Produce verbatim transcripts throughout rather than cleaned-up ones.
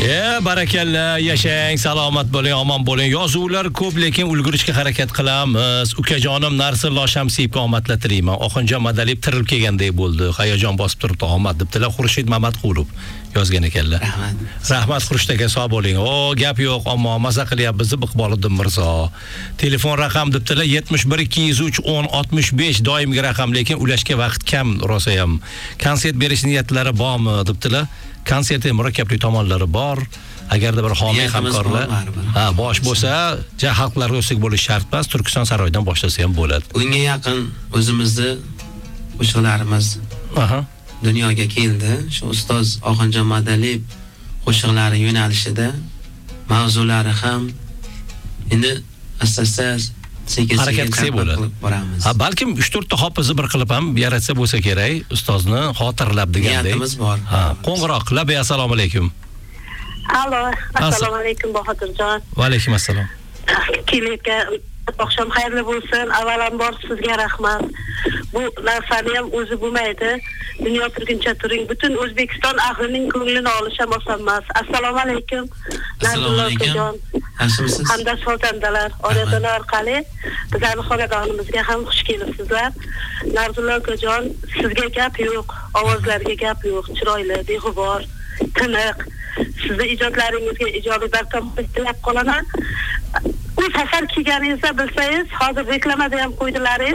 Ya, barakalla, yashang, salomat bo'ling, omon bo'ling. Yozuvlar ko'p, lekin ulgurishga harakat qilamiz. Ukajonim Narsullo Shamsiyevga omadlar tilayman. Oxunjon Madaliyev tirilib kelgandek bo'ldi. Hayajon bosib turibdi, omad debdilar. Xurshid Mamatqulov yozgan ekanlar. Rahmat. Rahmat Xurshid aka, sog' bo'ling. O, gap yo'q, ammo maza qilyapmiz Iqboliddin Mirzo. Telefon raqam debdilar yetmish bir ikki yuz uch o'n oltmish besh doimgi raqam, lekin ulashga vaqt kam rosa ham. Konsert berish niyatlari bormi debdilar. Konsertning murakkabli tomonlari bor. Agarda bir homiy hamkorlar, ha, bosh bo'lsa, ja xalqlarga o'sik bo'lish shart emas, Turkiston saroyidan boshlasa ham bo'ladi. Unga yaqin o'zimizni qo'shiqlarimiz Aha. dunyoga keldi. Shu ustoz Oxunjon Madaliyev qo'shiqlari yo'nalishida mavzulari ham endi asta-asta harakat qilsak bo'ladi. Ha, balkim uch to'rt ta hofizni bir qilib ham yaratsa bo'lsa kerak, ustozni xotirlab degandek. Niyatimiz bor. Ha, qo'ng'iroq qilib, assalomu alaykum. Alo, assalomu alaykum Bahodirjon. Va alaykum assalom. Kelayotgan oqshom xayrli bo'lsin. Avvalambor sizga rahmat. Bu narsani ham o'zi bo'lmaydi. Dunyo turguncha turing. Butun O'zbekiston ahlining ko'nglini olish ham oson emas. Assalomu alaykum. Assalomu alaykum. Yaxshimisiz? Hamda so'tandalar, onadonar orqali bizning xonadonimizga ham xush kelibsizlar. Narzullo akajon, sizga gap yo'q, ovozlarga gap yo'q, chiroyli, beg'ubor, tiniq. Sizni ijodlaringizga ijobiy barkamol tilab qolaman. U safar kelganingizda bilsangiz, hozir reklamada ham qo'ydilaringiz.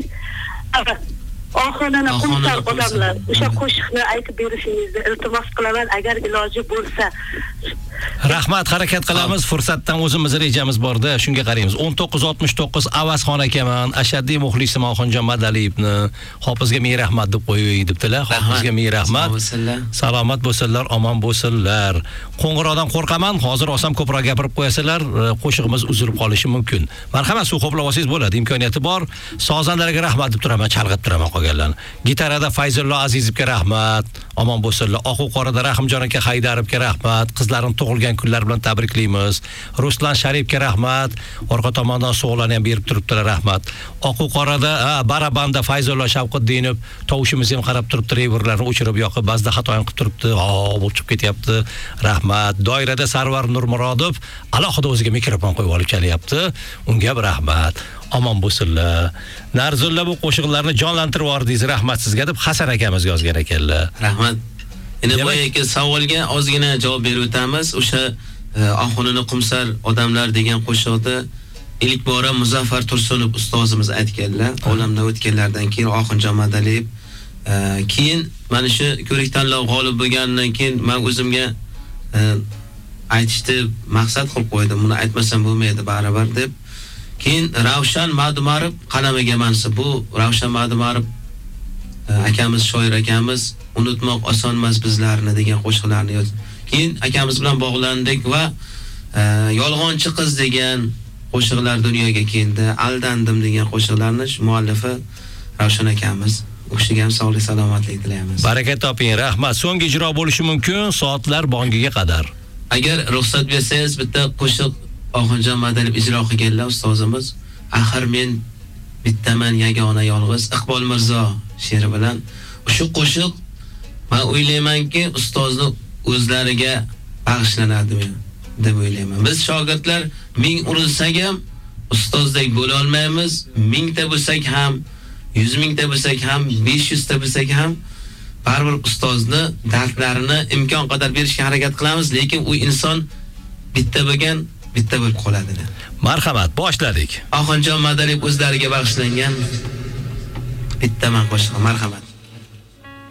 Oxunini qumsal odamlar o'sha qo'shiqni aytib berishingizni iltimos qilaman, agar iloji bo'lsa. Rahmat, harakat qilamiz. Fursatdan o'zimiz rejamiz borda, shunga qaraymiz. o'n to'qqiz oltmish to'qqiz Avazxon akaman, ashaddiy muxlisim Oxunjon Madaliyevni Hofizga ming rahmat deb qo'yay debdilar. Hofizga ming rahmat. Salomat bo'lsinlar, omon bo'lsinlar. Qo'ng'iroqdan qo'rqaman, hozir olsam ko'proq gapirib qo'yasalar, qo'shig'imiz uzilib qolishi mumkin. Marhamat, suv qo'plab olsangiz bo'ladi, imkoniyati bor. Sozanlarga rahmat deb turaman, chalg'ib turaman qolganlarni. Gitarada Fayzullo Azizovga rahmat, omon bo'lsinlar. Oq u qorada Rahimjon aka Haydarovga rahmat. Qizlarim tug'ilgan kunlar bilan tabriklaymiz. Ruslan Sharifga rahmat. Orqa tomondan sovg'alarni ham berib turibdilar, rahmat. Oq u qorada barabanda Fayzullo Shavqiddinov tovushimiz ham qarab turibdi, reverlarni o'chirib yoqib, ba'zida xato ham qilib turibdi. Ha, bo'lib chiqib ketyapti. Rahmat. Doirada Sarvar Nurmurodov alohida o'ziga mikrofon qo'yib olib chalyapti. Unga rahmat. Omon bo'lsinlar. Narzullo bu qo'shiqlarni jonlantirib yubordingiz, rahmat sizga deb Hasan akamiz yozgan ekanlar. Rahmat. Endi boyagi savolga ozgina javob berib o'tamiz. O'sha Oxunini qumsal odamlar degan qo'shiqda ilk bora Muzaffar Tursunov ustozimiz aytganlar. Olamdan o'tganlardan keyin Oxunjon Madaliyev keyin mana shu ko'rik tanlov g'olib bo'lganidan keyin men o'zimga aytishni maqsad qilib qo'ydim. Buni aytmasam bo'lmaydi baribir deb. Keyin Ravshan Madumarov qalamiga mansub. Bu Ravshan Madumarov akamiz, shoir akamiz unutmoq oson emas bizlarni degan qo'shiqlarni yozdi. Keyin akamiz bilan bog'landik va yolg'onchi qiz degan qo'shiqlar dunyoga keldi. Aldandim degan qo'shiqlarni muallifi Ravshan akamiz. O'shiga ham sog'lik, salomatlik tilaymiz. Baraka toping, rahmat. So'nggi ijro bo'lishi mumkin soatlar bongiga qadar. Agar ruxsat bersangiz, bitta qo'shiq Oxunjon Madaliyev ijro qilganlar ustozimiz. Axir men bittaman yagona yolg'iz, Iqbol Mirzo she'ri bilan. Shu qo'shiq men o'ylaymanki, ustozni o'zlariga bag'ishlanadi deb o'ylayman. Biz shogirdlar ming urilsak ham ustozdek bo'la olmaymiz. Mingta bo'lsak ham, yuz mingta bo'lsak ham, besh yuzta bo'lsak ham baribir ustozni dardlarini imkon qadar berishga harakat qilamiz, lekin u inson bitta bo'lgan, bitta bo'lib qoladi. Marhamat, boshladik. Oxunjon Madaliyev o'zlariga bag'ishlangan bittaman qo'shiq. Marhamat.